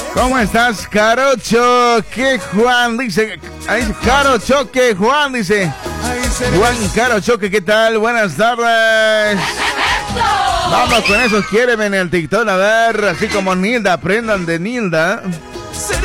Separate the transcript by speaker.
Speaker 1: ¿Cómo estás, Carocho? Que Juan dice. Ahí dice Carocho, que Juan dice. Juan Carocho, ¿qué tal? Buenas tardes. Vamos con esos quiéreme en el TikTok, a ver, así como Nilda, aprendan de Nilda.